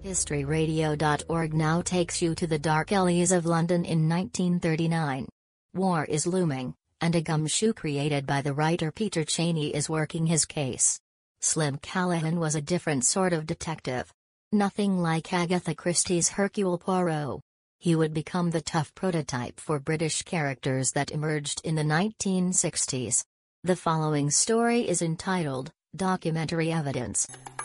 HistoryRadio.org now takes you to the dark alleys of London in 1939. War is looming, and a gumshoe created by the writer Peter Cheney is working his case. Slim Callahan was a different sort of detective. Nothing like Agatha Christie's Hercule Poirot. He would become the tough prototype for British characters that emerged in the 1960s. The following story is entitled, Documentary Evidence.